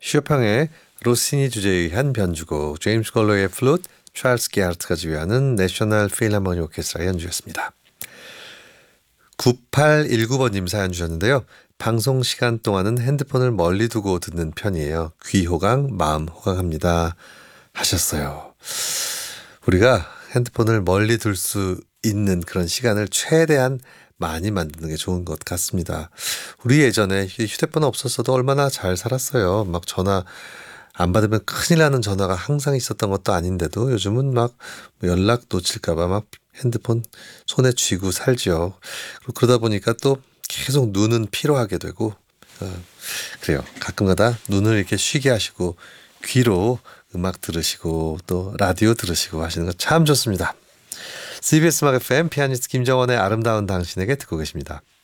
쇼팽의 로시니 주제에 의한 변주곡, 제임스 걸로의 플루트, 찰스 게하르트가 지휘하는 내셔널 필하모니 오케스트라 연주였습니다. 9819번님 사연 주셨는데요. 방송 시간 동안은 핸드폰을 멀리 두고 듣는 편이에요. 귀 호강, 마음 호강합니다 하셨어요. 우리가 핸드폰을 멀리 둘 수 있는 그런 시간을 최대한 많이 만드는 게 좋은 것 같습니다. 우리 예전에 휴대폰 없었어도 얼마나 잘 살았어요. 막 전화 안 받으면 큰일 나는 전화가 항상 있었던 것도 아닌데도 요즘은 막 연락 놓칠까봐 막 핸드폰 손에 쥐고 살죠. 그러다 보니까 또 계속 눈은 피로하게 되고 그래요. 가끔가다 눈을 이렇게 쉬게 하시고 귀로 음악 들으시고 또 라디오 들으시고 하시는 거 참 좋습니다. CBS 음악 FM 피아니스트 김정원의 아름다운 당신에게 듣고 계십니다.